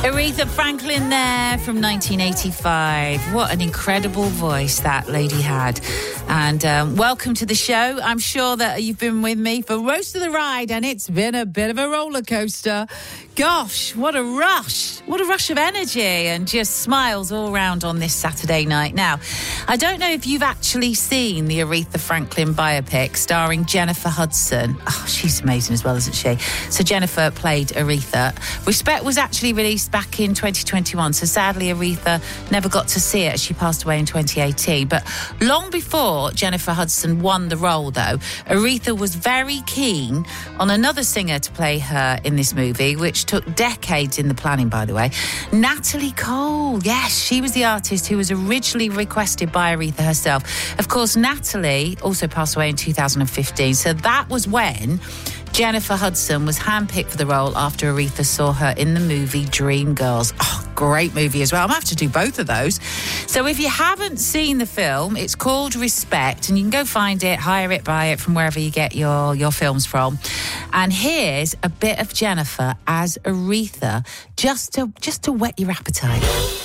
Aretha Franklin there from 1985. What an incredible voice that lady had. And welcome to the show. I'm sure that you've been with me for most of the ride, and it's been a bit of a roller coaster. Gosh, what a rush. What a rush of energy and just smiles all around on this Saturday night. Now, I don't know if you've actually seen the Aretha Franklin biopic starring Jennifer Hudson. Oh, she's amazing as well, isn't she? So Jennifer played Aretha. Respect was actually released back in 2021, so sadly Aretha never got to see it as she passed away in 2018. But long before Jennifer Hudson won the role, though, Aretha was very keen on another singer to play her in this movie, which took decades in the planning, by the way. Natalie Cole. Yes, she was the artist who was originally requested by Aretha herself. Of course, Natalie also passed away in 2015, so that was when Jennifer Hudson was handpicked for the role after Aretha saw her in the movie Dreamgirls. Oh, great movie as well. I'm going to have to do both of those. So if you haven't seen the film, it's called Respect, and you can go find it, hire it, buy it from wherever you get your films from. And here's a bit of Jennifer as Aretha, just to whet your appetite.